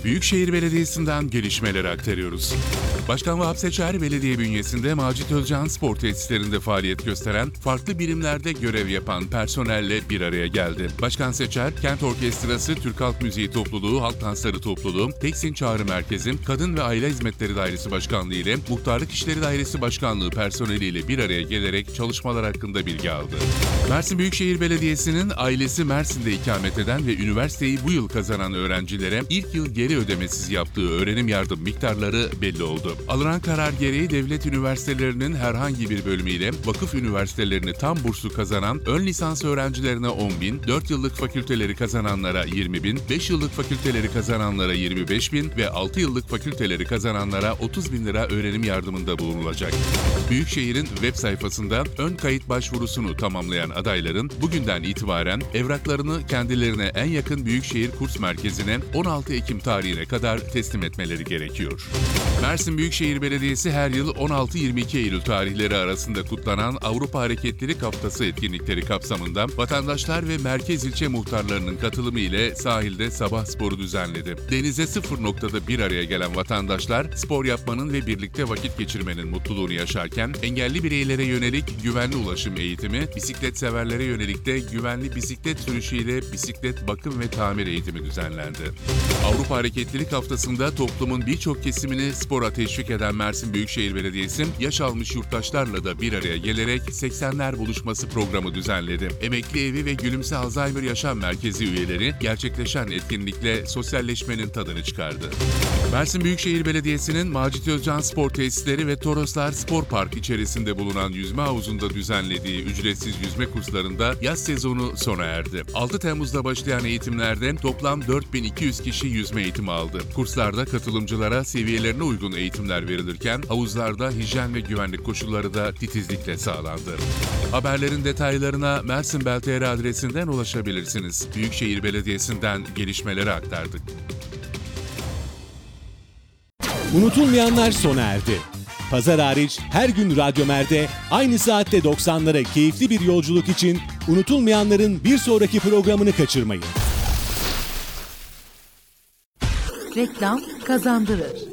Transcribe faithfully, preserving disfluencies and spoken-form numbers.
Büyükşehir Belediyesi'nden gelişmeleri aktarıyoruz. Başkan Vahap Seçer, belediye bünyesinde Macit Özcan spor tesislerinde faaliyet gösteren, farklı birimlerde görev yapan personelle bir araya geldi. Başkan Seçer, Kent Orkestrası, Türk Halk Müziği Topluluğu, Halk Dansları Topluluğu, Teksin Çağrı Merkezi, Kadın ve Aile Hizmetleri Dairesi Başkanlığı ile Muhtarlık İşleri Dairesi Başkanlığı personeliyle bir araya gelerek çalışmalar hakkında bilgi aldı. Mersin Büyükşehir Belediyesi'nin ailesi Mersin'de ikamet eden ve üniversiteyi bu yıl kazanan öğrencilere ilk yıl geri ödemesiz yaptığı öğrenim yardım miktarları belli oldu. Alınan karar gereği devlet üniversitelerinin herhangi bir bölümüyle vakıf üniversitelerini tam burslu kazanan ön lisans öğrencilerine on bin, dört yıllık fakülteleri kazananlara yirmi bin, beş yıllık fakülteleri kazananlara yirmi beş bin ve altı yıllık fakülteleri kazananlara otuz bin lira öğrenim yardımında bulunulacak. Büyükşehir'in web sayfasında ön kayıt başvurusunu tamamlayan adayların bugünden itibaren evraklarını kendilerine en yakın Büyükşehir Kurs Merkezi'ne on altı Ekim tarihine kadar teslim etmeleri gerekiyor. Mersin Büyükşehir Belediyesi her yıl on altı yirmi iki Eylül tarihleri arasında kutlanan Avrupa Hareketlilik Haftası etkinlikleri kapsamında vatandaşlar ve merkez ilçe muhtarlarının katılımı ile sahilde sabah sporu düzenledi. Denize sıfır noktada bir araya gelen vatandaşlar spor yapmanın ve birlikte vakit geçirmenin mutluluğunu yaşarken engelli bireylere yönelik güvenli ulaşım eğitimi, bisiklet severlere yönelik de güvenli bisiklet sürüşüyle bisiklet bakım ve tamir eğitimi düzenlendi. Avrupa Hareketlilik Haftası'nda toplumun birçok kesimini spora teşvik eden Mersin Büyükşehir Belediyesi, yaş almış yurttaşlarla da bir araya gelerek seksenler buluşması programı düzenledi. Emekli Evi ve Gülümse Alzheimer Yaşam Merkezi üyeleri gerçekleşen etkinlikle sosyalleşmenin tadını çıkardı. Mersin Büyükşehir Belediyesi'nin Macit Özcan Spor Tesisleri ve Toroslar Spor Park içerisinde bulunan yüzme havuzunda düzenlediği ücretsiz yüzme kurslarında yaz sezonu sona erdi. altı Temmuz'da başlayan eğitimlerde toplam dört bin iki yüz kişi yüzme eğitimi aldı. Kurslarda katılımcılara seviyelerine uygun eğitimler verilirken havuzlarda hijyen ve güvenlik koşulları da titizlikle sağlandı. Haberlerin detaylarına Mersin Bel nokta t r adresinden ulaşabilirsiniz. Büyükşehir Belediyesi'nden gelişmeleri aktardık. Unutulmayanlar sona erdi. Pazar hariç her gün Radyo Mer'de aynı saatte doksanlara keyifli bir yolculuk için unutulmayanların bir sonraki programını kaçırmayın. Reklam kazandırır.